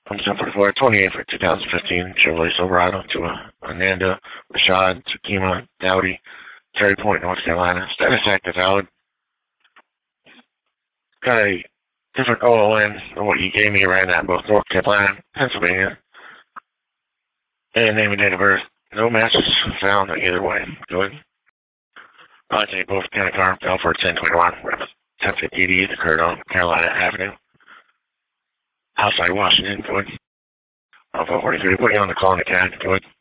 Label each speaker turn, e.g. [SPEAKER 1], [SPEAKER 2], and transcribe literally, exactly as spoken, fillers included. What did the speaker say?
[SPEAKER 1] I'm seven forty-four, twenty-eight for two thousand fifteen Chevrolet Silverado to a Ananda, Rashad, Sakima, Dowdy, Terry Point, North Carolina. Status active valid. Got a different O O N than what you gave me right now, both North Carolina, Pennsylvania, and name and date of birth. No matches found either way. Good. I take both kind of car, fell for ten twenty-one, ten fifty D, occurred on Carolina Avenue. Outside Washington, good. Alpha forty-three, put you on the call in the C A D, good.